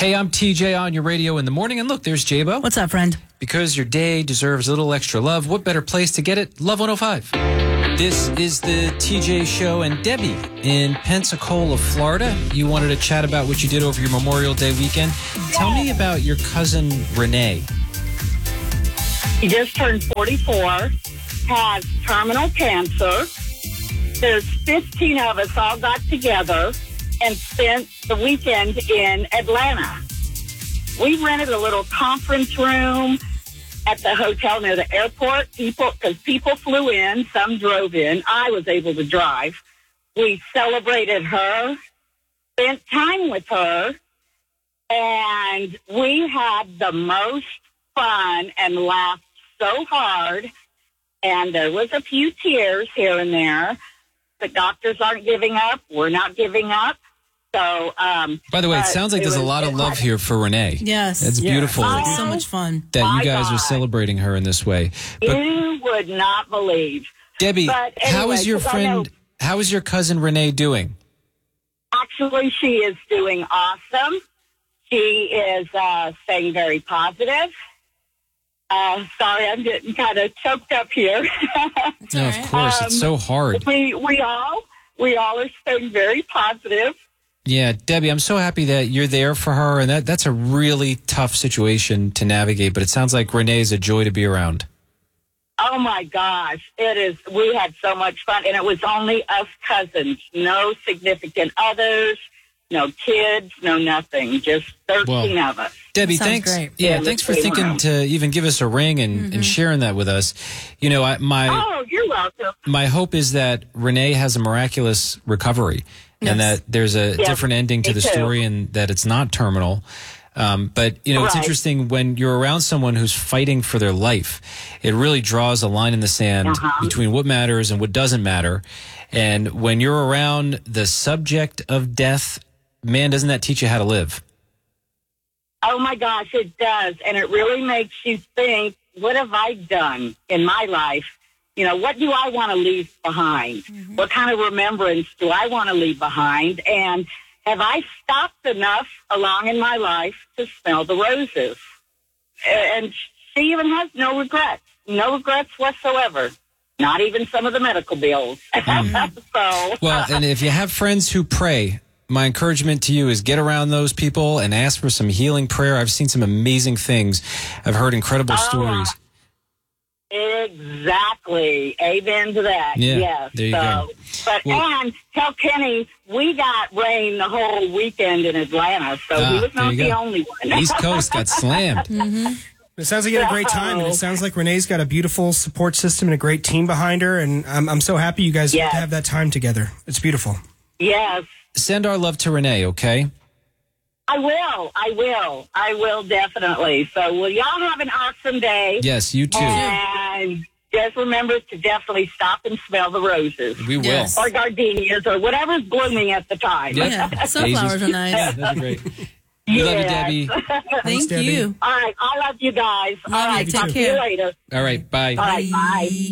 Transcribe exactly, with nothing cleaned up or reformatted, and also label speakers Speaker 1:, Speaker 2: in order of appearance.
Speaker 1: Hey, I'm T J on your radio in the morning. And look, there's J-Bo.
Speaker 2: What's up, friend?
Speaker 1: Because your day deserves a little extra love, what better place to get it? Love one oh five. This is the T J Show, and Debbie in Pensacola, Florida. You wanted to chat about what you did over your Memorial Day weekend. Tell me about your cousin, Renee.
Speaker 3: He just turned forty-four, has terminal cancer. There's fifteen of us all got together and spent the weekend in Atlanta. We rented a little conference room at the hotel near the airport. People, because people flew in, some drove in. I was able to drive. We celebrated her, spent time with her, and we had the most fun and laughed so hard. And there was a few tears here and there. The doctors aren't giving up. We're not giving up. So, um,
Speaker 1: by the way, it sounds like
Speaker 3: it
Speaker 1: there's a
Speaker 3: was,
Speaker 1: lot of love here for Renee.
Speaker 2: Yes.
Speaker 1: It's
Speaker 2: yeah.
Speaker 1: beautiful
Speaker 2: Oh, so much fun.
Speaker 1: that
Speaker 3: My
Speaker 1: you guys
Speaker 3: God.
Speaker 1: are celebrating her in this way. But
Speaker 3: You would not believe.
Speaker 1: Debbie,
Speaker 3: But
Speaker 1: how
Speaker 3: anyway,
Speaker 1: is your
Speaker 3: 'cause I
Speaker 1: friend,
Speaker 3: know-
Speaker 1: how is your cousin Renee doing?
Speaker 3: Actually, she is doing awesome. She is uh, staying very positive. Uh, sorry, I'm getting kind of choked up here.
Speaker 1: No, of course.
Speaker 3: Um,
Speaker 1: it's so hard.
Speaker 3: we we all we all are staying very positive.
Speaker 1: Yeah, Debbie, I'm so happy that you're there for her, and that, that's a really tough situation to navigate, but it sounds like Renee is a joy to be around.
Speaker 3: Oh, my gosh. It is. We had so much fun, and it was only us cousins. No significant others, no kids, no nothing. Just thirteen
Speaker 1: Well,
Speaker 3: of us.
Speaker 1: Debbie,
Speaker 2: Sounds
Speaker 1: thanks.
Speaker 2: great.
Speaker 1: Yeah,
Speaker 3: Yeah,
Speaker 1: thanks for
Speaker 3: let's
Speaker 1: thinking
Speaker 3: around.
Speaker 1: to even give us a ring and,
Speaker 2: Mm-hmm.
Speaker 1: and sharing that with us. You know, I, my
Speaker 3: Oh, you're welcome.
Speaker 1: my hope is that Renee has a miraculous recovery, and
Speaker 2: Yes.
Speaker 1: that there's a
Speaker 3: Yes,
Speaker 1: different ending to
Speaker 3: me
Speaker 1: the
Speaker 3: too.
Speaker 1: story, and that it's not terminal. Um, but, you know, it's
Speaker 3: Right.
Speaker 1: interesting when you're around someone who's fighting for their life, it really draws a line in the sand
Speaker 3: Uh-huh.
Speaker 1: between what matters and what doesn't matter. And when you're around the subject of death, man, doesn't that teach you how to live?
Speaker 3: Oh, my gosh, it does. And it really makes you think, what have I done in my life? You know, what do I want to leave behind?
Speaker 2: Mm-hmm.
Speaker 3: What kind of remembrance do I want to leave behind? And have I stopped enough along in my life to smell the roses? And she even has no regrets, no regrets whatsoever. Not even some of the medical bills. so,
Speaker 1: Well, and if you have friends who pray, my encouragement to you is get around those people and ask for some healing prayer. I've seen some amazing things. I've heard incredible
Speaker 3: Oh,
Speaker 1: stories.
Speaker 3: Exactly. Amen to that.
Speaker 1: Yeah,
Speaker 3: Yes.
Speaker 1: there you
Speaker 3: so,
Speaker 1: go.
Speaker 3: But
Speaker 1: Well-
Speaker 3: and tell Kenny we got rain the whole weekend in Atlanta, so
Speaker 1: Ah,
Speaker 3: he was
Speaker 1: there
Speaker 3: not
Speaker 1: you
Speaker 3: the
Speaker 1: go.
Speaker 3: only one.
Speaker 1: East Coast got slammed.
Speaker 4: It sounds like you had a great time, and it sounds like Renee's got a beautiful support system and a great team behind her, and I'm, I'm so happy you guys get
Speaker 3: Yes.
Speaker 4: to have that time together. It's beautiful.
Speaker 3: Yes,
Speaker 1: Send our love to Renee, okay?
Speaker 3: I will. I will. I will definitely. So, will y'all have an awesome day?
Speaker 1: Yes, you too.
Speaker 3: And just remember to definitely stop and smell the roses.
Speaker 1: We will.
Speaker 2: Yes.
Speaker 3: Or gardenias or whatever's blooming at the time.
Speaker 1: Yep.
Speaker 2: Yeah, sunflowers
Speaker 1: Daisies.
Speaker 2: are nice.
Speaker 1: Yeah, that'd be great. We love you,
Speaker 3: Yes.
Speaker 1: Debbie.
Speaker 2: Thank
Speaker 4: Debbie.
Speaker 2: you.
Speaker 3: All right. I love you guys.
Speaker 2: Love
Speaker 3: All
Speaker 2: you.
Speaker 3: right.
Speaker 2: Take
Speaker 3: Talk to
Speaker 2: care.
Speaker 3: you later.
Speaker 1: All right, bye.
Speaker 3: All right. Bye.